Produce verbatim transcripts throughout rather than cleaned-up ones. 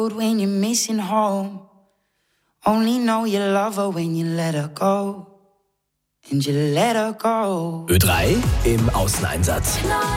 When you're missing home, only know you love her when you let her go. And you let her go. Ö drei im Außeneinsatz.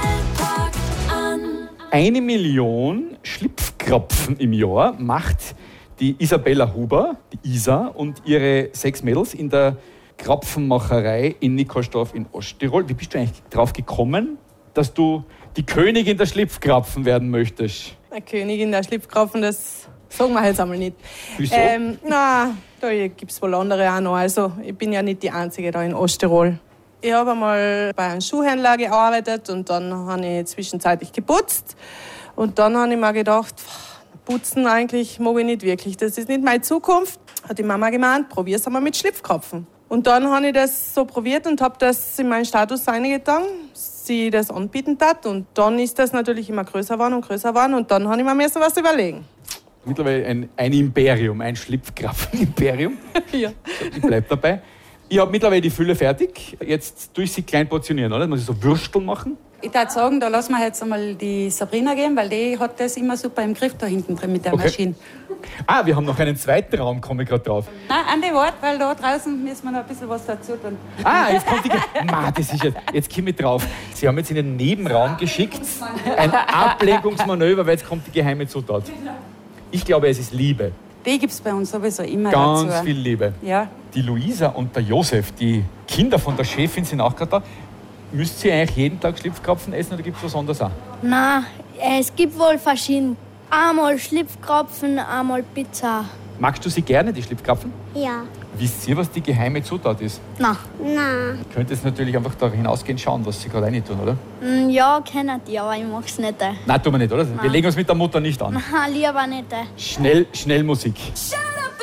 Eine Million Schlipfkrapfen im Jahr macht die Isabella Huber, die Isa, und ihre sechs Mädels in der Krapfenmacherei in Nikolsdorf in Osttirol. Wie bist du eigentlich drauf gekommen, dass du die Königin der Schlipfkrapfen werden möchtest? Eine Königin der Schlipfkrapfen, das sagen wir jetzt einmal nicht. Wieso? Ähm, na, da gibt es wohl andere auch noch. Also, ich bin ja nicht die Einzige da in Osttirol. Ich habe einmal bei einem Schuhhändler gearbeitet und dann habe ich zwischenzeitlich geputzt. Und dann habe ich mir gedacht, putzen eigentlich mag ich nicht wirklich. Das ist nicht meine Zukunft. Hat die Mama gemeint, probier's einmal mit Schlipfkrapfen. Und dann habe ich das so probiert und habe das in meinen Status reingetan, sie das anbieten tat. Und dann ist das natürlich immer größer geworden und größer geworden. Und dann habe ich mir müssen was überlegen. Mittlerweile ein, ein Imperium, ein Schlipfkrapfen-Imperium. Ja. Ich bleib dabei. Ich habe mittlerweile die Fülle fertig. Jetzt tue ich sie klein portionieren, oder? Muss ich so Würstel machen? Ich würde sagen, da lassen wir jetzt einmal die Sabrina gehen, weil die hat das immer super im Griff da hinten drin mit der Okay. Maschine. Ah, wir haben noch einen zweiten Raum, komme ich gerade drauf. Nein, an die Wart, weil da draußen müssen wir noch ein bisschen was dazu tun. Ah, jetzt kommt die... Ma, das ist jetzt... Jetzt komme ich drauf. Sie haben jetzt in den Nebenraum geschickt. Ein Ablenkungsmanöver, weil jetzt kommt die geheime Zutat. Ich glaube, es ist Liebe. Die gibt es bei uns sowieso immer Ganz dazu. viel Liebe. Ja. Die Luisa und der Josef, die Kinder von der Chefin, sind auch gerade da. Müsst ihr eigentlich jeden Tag Schlipfkrapfen essen oder gibt es was anderes auch? Nein, es gibt wohl verschiedene. Einmal Schlipfkrapfen, einmal Pizza. Magst du sie gerne, die Schlipfkrapfen? Ja. Wisst ihr, was die geheime Zutat ist? Nein. Nein. Ihr könnt jetzt natürlich einfach da hinausgehen schauen, was sie gerade rein tun, oder? Mm, ja, kennen die, aber ich mag's nicht. Nein, tun wir nicht, oder? Wir legen uns mit der Mutter nicht an. Nein, lieber nicht. Schnell, schnell Musik. Shine